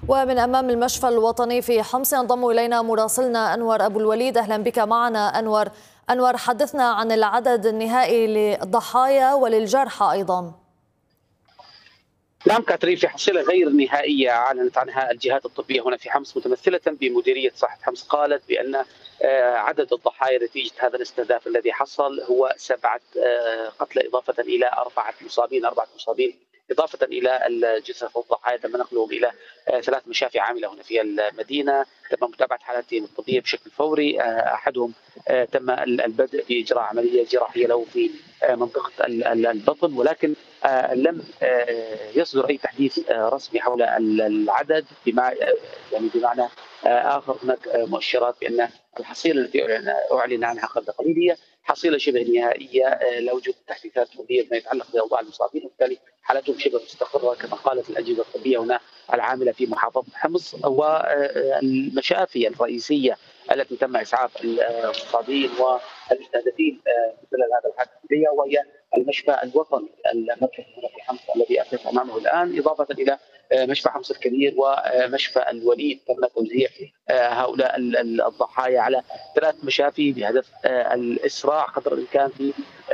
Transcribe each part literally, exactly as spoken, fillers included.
ومن أمام المشفى الوطني في حمص ينضم إلينا مراسلنا أنور أبو الوليد. أهلا بك معنا أنور. أنور، حدثنا عن العدد النهائي للضحايا وللجرحى أيضا. نعم كاترين، في حصيلة غير نهائية أعلنت عنها الجهات الطبية هنا في حمص متمثلة بمديرية صحة حمص، قالت بأن عدد الضحايا نتيجة هذا الاستهداف الذي حصل هو سبعة قتلى إضافة إلى أربعة مصابين أربعة مصابين إضافة إلى جثث الضحايا تم نقلهم إلى ثلاث مشافي عاملة هنا في المدينة. تم متابعة حالاتهم الطبية بشكل فوري. أحدهم تم البدء بإجراء عملية جراحية له في منطقة البطن، ولكن لم يصدر أي تحديث رسمي حول العدد. بمع يعني بمعنى آخر هناك مؤشرات بأن الحصيلة التي أعلن عنها قبل قليل هي حصيلة شبه نهائية، لا وجود تحديثات طبية فيما يتعلق بأوضاع المصابين، وبالتالي حالتهم شبه مستقرة كما قالت الأجهزة الطبية هنا العاملة في محافظة حمص. والمشافي الرئيسية التي تم إسعاف المصابين والمستهدفين من خلال هذا الحادث وهي المشفى الوطني المركزي هنا في حمص الذي أقف أمامه الآن، إضافة إلى مشفى حمص الكبير ومشفى الوليد. تم توزيع هؤلاء الضحايا على ثلاث مشافي بهدف الإسراع قدر الإمكان في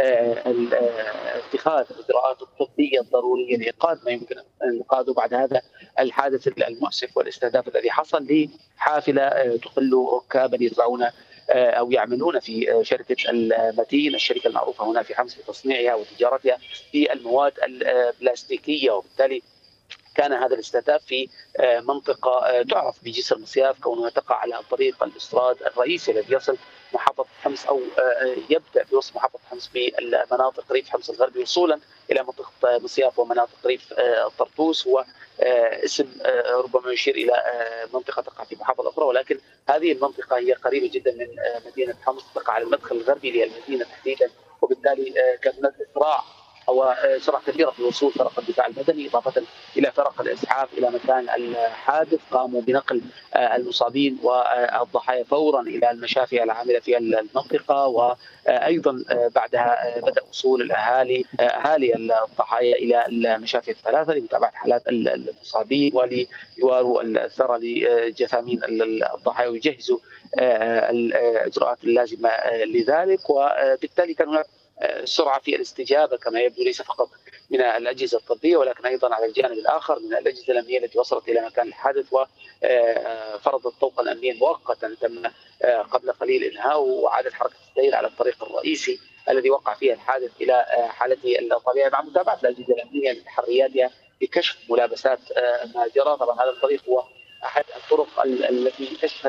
اتخاذ الإجراءات الطبية الضرورية لإنقاذ ما يمكن إنقاذه بعد هذا الحادث المؤسف والاستهداف الذي حصل لحافلة تقل ركابا يتبعون أو يعملون في شركة المتين، الشركة المعروفة هنا في حمص بتصنيعها وتجارتها في المواد البلاستيكية. وبالتالي كان هذا الاستهداف في منطقة تعرف بجسر مصياف، كونها تقع على طريق الاستراد الرئيسي الذي يصل محافظة حمص أو يبدأ بوصف محافظة حمص بمناطق ريف حمص الغربي وصولا إلى منطقة مصياف ومناطق ريف طرطوس. هو اسم ربما يشير إلى منطقة تقع في محافظة أخرى، ولكن هذه المنطقة هي قريبة جدا من مدينة حمص، تقع على المدخل الغربي للمدينة تحديدا، وبالتالي كان هناك إسراع أو سرعة كبيرة في وصول فرق الدفاع المدني إضافة إلى فرق الإسعاف إلى مكان الحادث. قاموا بنقل المصابين والضحايا فورا إلى المشافي العاملة في المنطقة، وأيضا بعدها بدأ وصول الأهالي أهالي الضحايا إلى المشافي الثلاثة لمتابعة حالات المصابين وليواروا الثرى لجثامين الضحايا ويجهزوا الإجراءات اللازمة لذلك. وبالتالي كان هناك سرعة في الاستجابة كما يبدو، ليس فقط من الأجهزة الطبية ولكن أيضا على الجانب الآخر من الأجهزة الأمنية التي وصلت إلى مكان الحادث وفرضت طوقا أمنيا مؤقتا تم قبل قليل إنهاءه، وعادت حركة السير على الطريق الرئيسي الذي وقع فيه الحادث إلى حالته الطبيعية مع متابعة الأجهزة الأمنية لتحرياتها بكشف ملابسات ما جرى. طبعا هذا الطريق هو أحد الطرق التي تشهد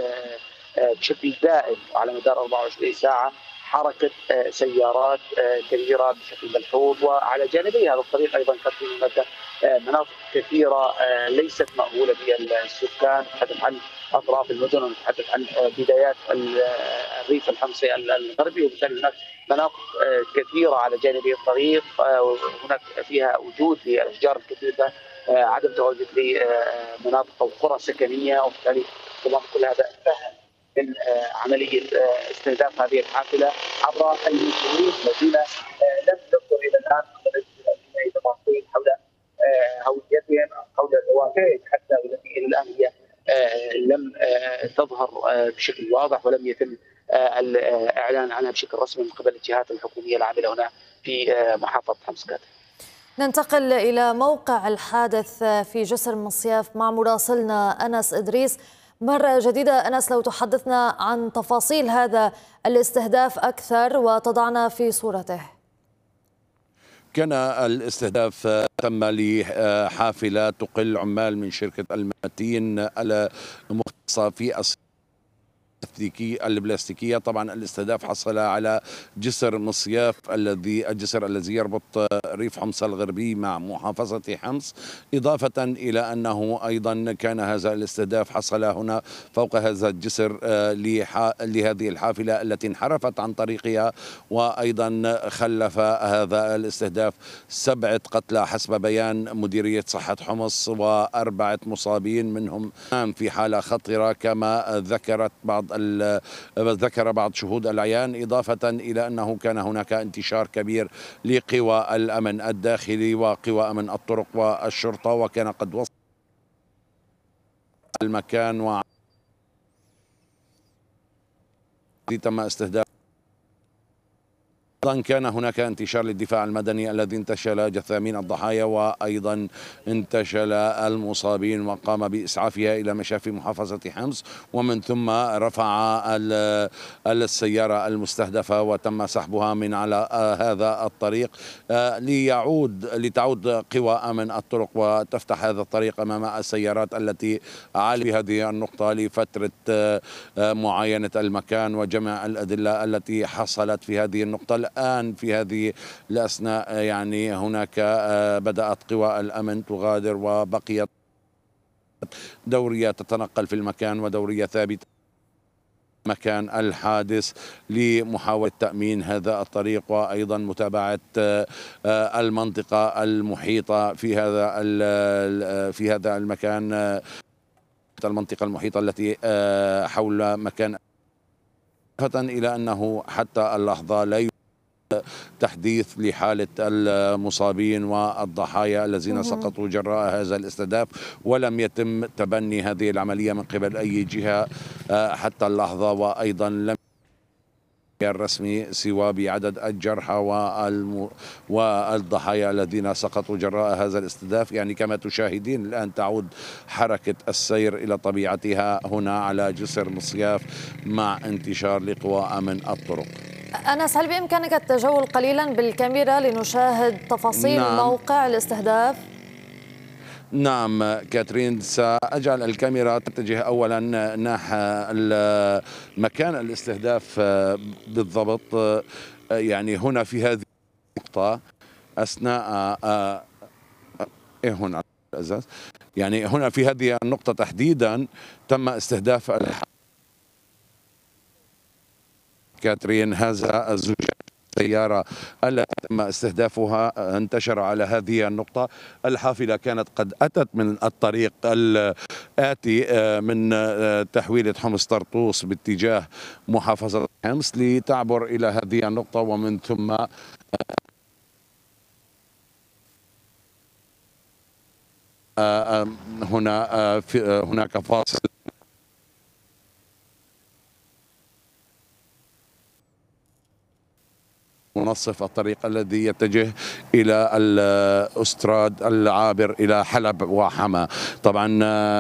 بشكل دائم على مدار أربعة وعشرين ساعة حركة سيارات كبيرة بشكل ملحوظ، وعلى جانبي هذا الطريق أيضا قد هناك مناطق كثيرة ليست مأهولة بالسكان. نتحدث عن أطراف المدن ونتحدث عن بدايات الريف الحمصي الغربي، وبالتالي هناك مناطق كثيرة على جانبي الطريق هناك فيها وجود للأشجار الكثيفة، عدم تواجد لمناطق أو قرى سكنية، وبالتالي طبعا كل هذا سهل من عملية استهداف هذه الحافلة عبر المسؤولين الذين لم يصلوا إلى الآن أي تفاصيل حول هويتهم أو حول دوافعهم حتى والتي إلى الآن هي لم تظهر بشكل واضح ولم يتم الإعلان عنها بشكل رسمي من قبل الجهات الحكومية العاملة هنا في محافظة حمص. ننتقل إلى موقع الحادث في جسر مصياف مع مراسلنا أنس إدريس. مرة جديدة أنس، لو تحدثنا عن تفاصيل هذا الاستهداف أكثر وتضعنا في صورته. كان الاستهداف تم لحافلة تقل عمال من شركة المتين المختصة في البلاستيكية. طبعا الاستهداف حصل على جسر مصياف الذي الجسر الذي يربط ريف حمص الغربي مع محافظة حمص، إضافة إلى أنه أيضا كان هذا الاستهداف حصل هنا فوق هذا الجسر لهذه الحافلة التي انحرفت عن طريقها، وأيضا خلف هذا الاستهداف سبعة قتلى حسب بيان مديرية صحة حمص وأربعة مصابين منهم في حالة خطرة كما ذكرت بعض ذكر بعض شهود العيان، إضافة إلى أنه كان هناك انتشار كبير لقوى الأمن الداخلي وقوى أمن الطرق والشرطة، وكان قد وصل المكان و تم استهداف. أيضا كان هناك انتشار للدفاع المدني الذي انتشل جثامين الضحايا وأيضا انتشل المصابين وقام بإسعافها إلى مشافي محافظة حمص، ومن ثم رفع السيارة المستهدفة وتم سحبها من على هذا الطريق ليعود لتعود قوى أمن الطرق وتفتح هذا الطريق أمام السيارات التي عالت في هذه النقطة لفترة معاينة المكان وجمع الأدلة التي حصلت في هذه النقطة. الآن في هذه الأثناء يعني هناك بدأت قوى الأمن تغادر، وبقيت دورية تتنقل في المكان ودورية ثابتة مكان الحادث لمحاولة تأمين هذا الطريق وأيضا متابعة المنطقة المحيطة في هذا في هذا المكان، المنطقة المحيطة التي حول مكان، إضافة إلى أنه حتى اللحظة لا يوجد تحديث لحالة المصابين والضحايا الذين سقطوا جراء هذا الاستهداف، ولم يتم تبني هذه العملية من قبل أي جهة حتى اللحظة، وأيضا لم الرسمي سوى بعدد الجرحى والضحايا الذين سقطوا جراء هذا الاستهداف. يعني كما تشاهدين الآن تعود حركة السير إلى طبيعتها هنا على جسر مصياف مع انتشار لقوى أمن الطرق. أنس، هل بإمكانك التجول قليلا بالكاميرا لنشاهد تفاصيل نعم. موقع الاستهداف؟ نعم كاترين، سأجعل الكاميرا تتجه أولا نحو مكان الاستهداف بالضبط. يعني هنا في هذه النقطة أثناء إيه هنا الأزاز يعني هنا في هذه النقطة تحديدا تم استهداف كاترين هذا الزجاج السيارة التي تم استهدافها انتشر على هذه النقطة. الحافلة كانت قد أتت من الطريق الآتي من تحويلة حمص طرطوس باتجاه محافظة حمص لتعبر إلى هذه النقطة، ومن ثم هنا هناك فاصل منصف الطريق الذي يتجه إلى الأستراد العابر إلى حلب وحما. طبعا